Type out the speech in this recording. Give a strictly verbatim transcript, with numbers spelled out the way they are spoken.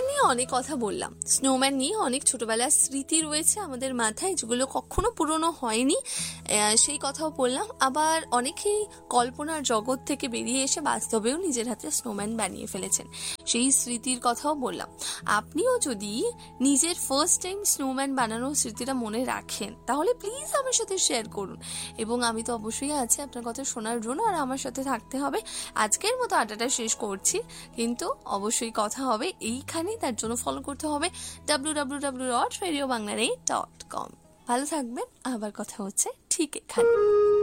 Snowman নিয়ে অনেক কথা বললাম, স্নোম্যান নিয়ে অনেক ছোটবেলার স্মৃতি রয়েছে আমাদের মাথায় যেগুলো কখনো পুরনো হয়নি, সেই কথাও বললাম। আবার অনেকেই কল্পনার জগৎ থেকে বেরিয়ে এসে বাস্তবেও নিজের হাতে স্নোম্যান বানিয়ে ফেলেছেন, সেই স্মৃতির কথাও বললাম। আপনিও যদি নিজের ফার্স্ট টাইম স্নোম্যান বানানোর স্মৃতিটা মনে রাখেন তাহলে প্লিজ আমার সাথে শেয়ার করুন, এবং আমি তো অবশ্যই আছি আপনার কথা শোনার জন্য, আর আমার সাথে থাকতে হবে। আজকের মতো আড্ডাটা শেষ করছি, কিন্তু অবশ্যই কথা হবে এইখানে, তার জন্য ফলো করতে হবে W W W dot radio Bangla dot com. ভালো থাকবেন, আবার কথা হচ্ছে ঠিক এখানে।